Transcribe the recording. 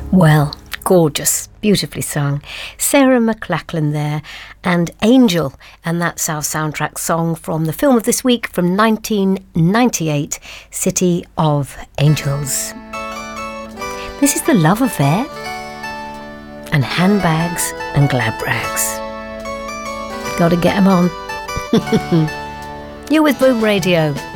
Well, gorgeous, beautifully sung. Sarah McLachlan there, and Angel, and that's our soundtrack song from the film of this week from 1998, City of Angels. This is The Love Affair and Handbags and Glad Rags. Gotta get 'em on. You're with Boom Radio.